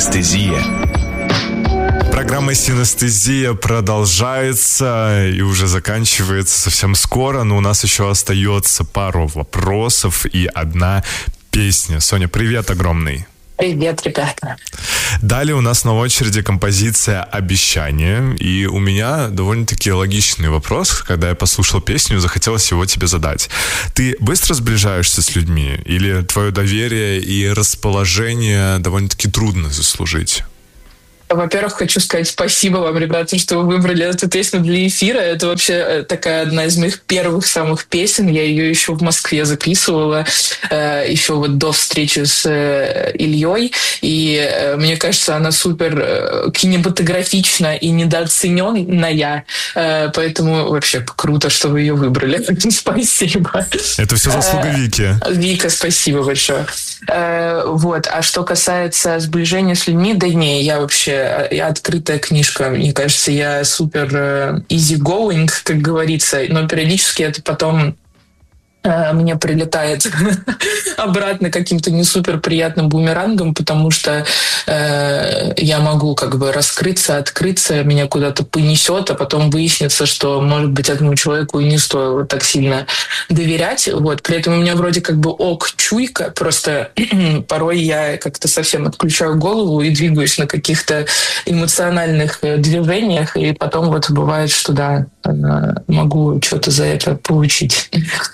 Синестезия. Программа «Синестезия» продолжается и уже заканчивается совсем скоро, но у нас еще остается пару вопросов и одна песня. Соня, привет огромный. Привет, ребята. Далее у нас на очереди композиция «Обещание». И у меня довольно-таки логичный вопрос. Когда я послушал песню, захотелось его тебе задать. Ты быстро сближаешься с людьми? Или твое доверие и расположение довольно-таки трудно заслужить? Во-первых, хочу сказать спасибо вам, ребята, что вы выбрали эту песню для эфира. Это вообще такая одна из моих первых самых песен. Я ее еще в Москве записывала, еще вот до встречи с Ильей. И мне кажется, она супер кинематографична и недооцененная. Поэтому вообще круто, что вы ее выбрали. Спасибо. Это все заслуга Вики. Вика, спасибо большое. Вот. А что касается сближения с людьми, да не, я открытая книжка. Мне кажется, я супер easy going, как говорится, но периодически это потом мне прилетает обратно каким-то не супер приятным бумерангом, потому что я могу как бы раскрыться, открыться, меня куда-то понесет, а потом выяснится, что, может быть, этому человеку и не стоило так сильно доверять. Вот. При этом у меня вроде как бы чуйка, просто порой я как-то совсем отключаю голову и двигаюсь на каких-то эмоциональных движениях, и потом вот бывает, что да, могу что-то за это получить.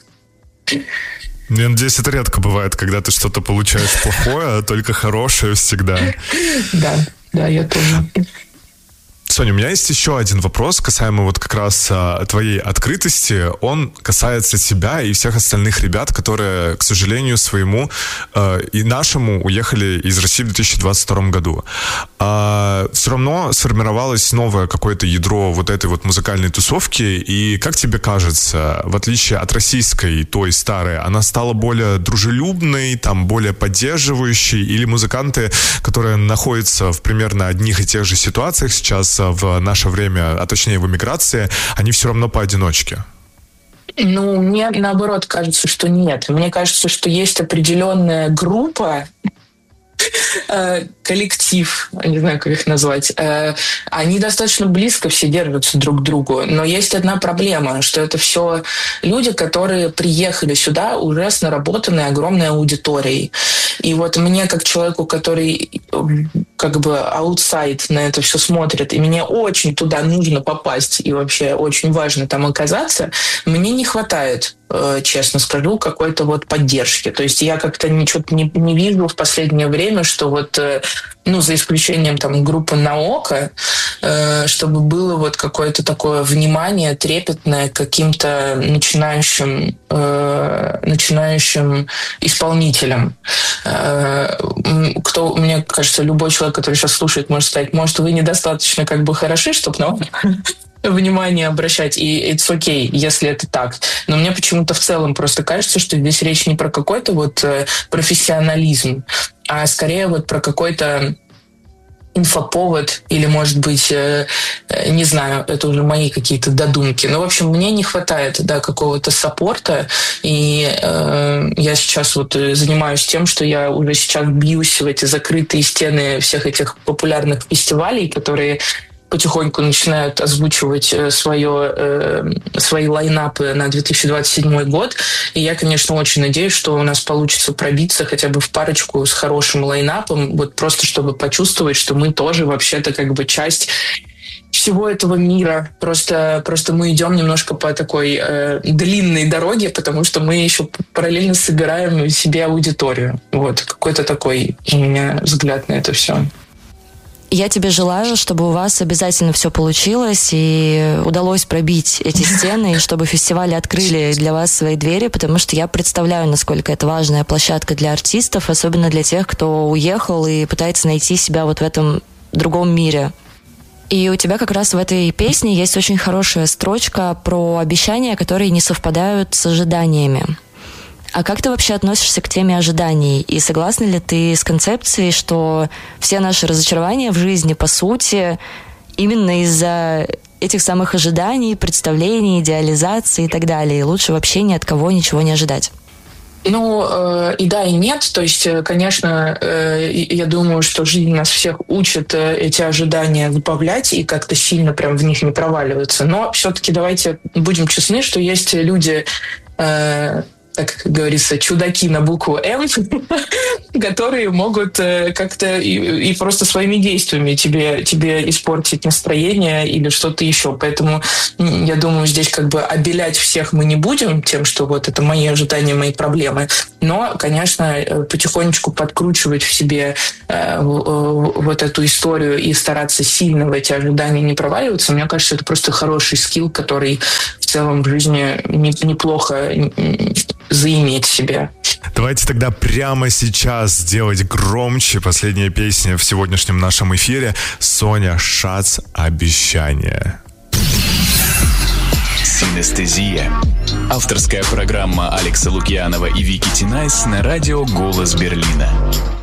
Я надеюсь, это редко бывает, когда ты что-то получаешь плохое, а только хорошее всегда. Да, я тоже. Соня, у меня есть еще один вопрос, касаемо вот как раз твоей открытости. Он касается тебя и всех остальных ребят, которые, к сожалению, своему и нашему уехали из России в 2022 году. Все равно сформировалось новое какое-то ядро вот этой вот музыкальной тусовки. И как тебе кажется, в отличие от российской, той старой, она стала более дружелюбной, там, более поддерживающей? Или музыканты, которые находятся в примерно одних и тех же ситуациях сейчас в наше время, а точнее в эмиграции, они все равно поодиночке? Ну, мне наоборот кажется, что нет. Мне кажется, что есть определенная группа, коллектив, не знаю, как их назвать, они достаточно близко все держатся друг к другу. Но есть одна проблема, что это все люди, которые приехали сюда уже с наработанной огромной аудиторией. И вот мне, как человеку, который как бы аутсайд на это все смотрит, и мне очень туда нужно попасть, и вообще очень важно там оказаться, мне не хватает, честно скажу, какой-то вот поддержки. То есть я как-то ничего не вижу в последнее время, что вот, ну, за исключением там группы «Наока», чтобы было вот какое-то такое внимание трепетное к каким-то начинающим исполнителям. Мне кажется, любой человек, который сейчас слушает, может сказать, может, вы недостаточно как бы хороши, чтобы на внимание обращать, и it's okay, если это так. Но мне почему-то в целом просто кажется, что здесь речь не про какой-то вот профессионализм, а скорее вот про какой-то инфоповод или, может быть, не знаю, это уже мои какие-то додумки. Но, в общем, мне не хватает, да, какого-то саппорта, и я сейчас вот занимаюсь тем, что я уже сейчас бьюсь в эти закрытые стены всех этих популярных фестивалей, которые потихоньку начинают озвучивать свои лайнапы на 2027 год. И я, конечно, очень надеюсь, что у нас получится пробиться хотя бы в парочку с хорошим лайнапом, вот просто чтобы почувствовать, что мы тоже вообще-то как бы часть всего этого мира. Просто мы идем немножко по такой длинной дороге, потому что мы еще параллельно собираем себе аудиторию. Вот, какой-то такой у меня взгляд на это все. Я тебе желаю, чтобы у вас обязательно все получилось и удалось пробить эти стены, и чтобы фестивали открыли для вас свои двери, потому что я представляю, насколько это важная площадка для артистов, особенно для тех, кто уехал и пытается найти себя вот в этом другом мире. И у тебя как раз в этой песне есть очень хорошая строчка про обещания, которые не совпадают с ожиданиями. А как ты вообще относишься к теме ожиданий? И согласна ли ты с концепцией, что все наши разочарования в жизни, по сути, именно из-за этих самых ожиданий, представлений, идеализации и так далее? И лучше вообще ни от кого ничего не ожидать? И да, и нет. То есть, конечно, я думаю, что жизнь нас всех учит эти ожидания забавлять и как-то сильно прям в них не проваливаться. Но все-таки давайте будем честны, что есть люди, как говорится, чудаки на букву «М», которые могут как-то и просто своими действиями тебе испортить настроение или что-то еще. Поэтому я думаю, здесь как бы обелять всех мы не будем тем, что вот это мои ожидания, мои проблемы. Но, конечно, потихонечку подкручивать в себе вот эту историю и стараться сильно в эти ожидания не проваливаться, мне кажется, это просто хороший скилл, который в целом в жизни неплохо заиметь себе. Давайте тогда прямо сейчас сделать громче последняя песня в сегодняшнем нашем эфире. Соня Шац «Обещание». Синестезия. Авторская программа Алекса Лукьянова и Вики Тинайс на радио «Голос Берлина».